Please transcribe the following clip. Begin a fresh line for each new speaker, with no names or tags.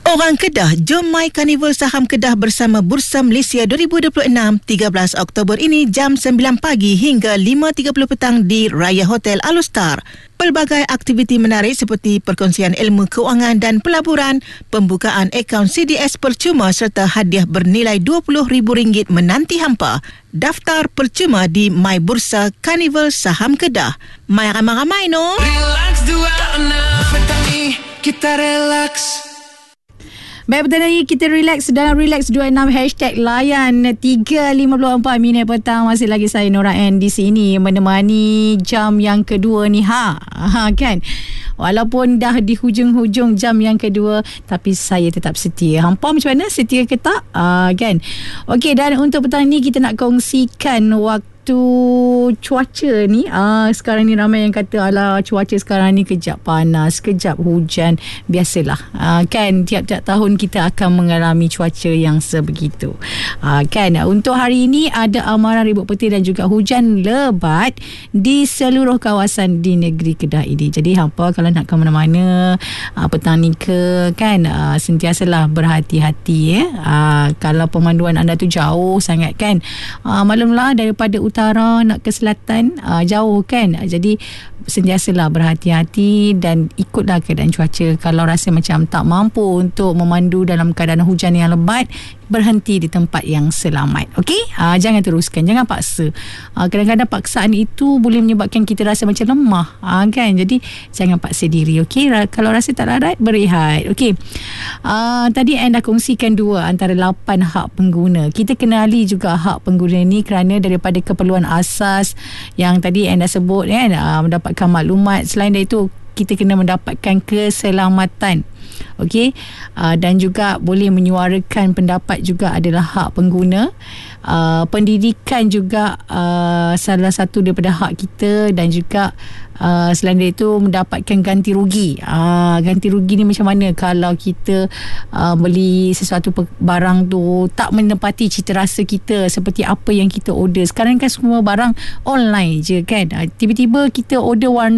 Orang Kedah, jom mai Karnival Saham Kedah bersama Bursa Malaysia 2026 13 Oktober ini jam 9 pagi hingga 5.30 petang di Raya Hotel Alustar. Pelbagai aktiviti menarik seperti perkongsian ilmu keuangan dan pelaburan, pembukaan akaun CDS percuma serta hadiah bernilai RM20,000 menanti hampa. Daftar percuma di My Bursa Karnival Saham Kedah. Mai ramai-ramai no.
Relax 26 petang ni kita relax.
Baik, betul lagi kita relax dalam Relax 26 #layan 3.54 minit petang. Masih lagi saya Nora N di sini menemani jam yang kedua ni kan. Walaupun dah di hujung-hujung jam yang kedua, tapi saya tetap setia. Hampa macam mana? Setia ke tak? Kan? Okey, dan untuk petang ni kita nak kongsikan waktu cuaca ni. Sekarang ni ramai yang kata alah cuaca sekarang ni kejap panas, kejap hujan. Biasalah. Kan tiap-tiap tahun kita akan mengalami cuaca yang sebegitu. Kan untuk hari ini ada amaran ribut petir dan juga hujan lebat di seluruh kawasan di negeri Kedah ini. Jadi hampa kalau nak ke mana-mana petang ni kan sentiasalah berhati-hati kalau pemanduan anda tu jauh sangat kan. Maklumlah daripada utara nak ke selatan jauh kan. Jadi sentiasalah berhati-hati dan ikutlah keadaan cuaca. Kalau rasa macam tak mampu untuk memandu dalam keadaan hujan yang lebat, berhenti di tempat yang selamat. Okey? Jangan teruskan, jangan paksa. Kadang-kadang paksaan itu boleh menyebabkan kita rasa macam lemah. Kan? Jadi jangan paksa diri. Okey? Kalau rasa tak larat, berehat. Okey. Tadi anda kongsikan 2 antara 8 hak pengguna. Kita kenali juga hak pengguna ni kerana daripada keperluan asas yang tadi anda sebut kan, mendapatkan maklumat. Selain dari itu, kita kena mendapatkan keselamatan. Okey, dan juga boleh menyuarakan pendapat juga adalah hak pengguna. Pendidikan juga salah satu daripada hak kita, dan juga selain dari itu mendapatkan ganti rugi. Ganti rugi ni macam mana kalau kita beli sesuatu barang tu tak menepati cita rasa kita seperti apa yang kita order. Sekarang kan semua barang online je kan. Tiba-tiba kita order warna